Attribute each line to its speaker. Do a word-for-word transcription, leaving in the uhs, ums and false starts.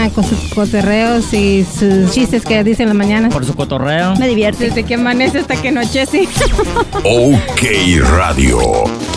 Speaker 1: mañana con sus cotorreos y sus chistes que dice en la mañana.
Speaker 2: Por su cotorreo.
Speaker 1: Me divierte.
Speaker 3: Desde que amanece hasta que anochece.
Speaker 4: OK Radio.